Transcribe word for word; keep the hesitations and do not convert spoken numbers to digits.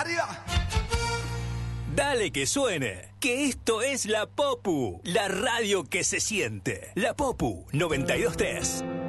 arriba. Dale que suene, que esto es La Popu, la radio que se siente. La Popu noventa y dos punto tres.